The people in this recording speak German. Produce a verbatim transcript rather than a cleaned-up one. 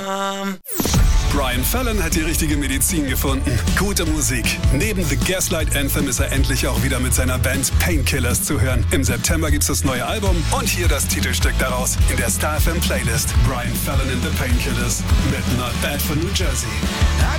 Um. Brian Fallon hat die richtige Medizin gefunden. Gute Musik. Neben The Gaslight Anthem ist er endlich auch wieder mit seiner Band Painkillers zu hören. Im September gibt's das neue Album und hier das Titelstück daraus in der Star F M Playlist. Brian Fallon and the Painkillers mit Not Bad for New Jersey.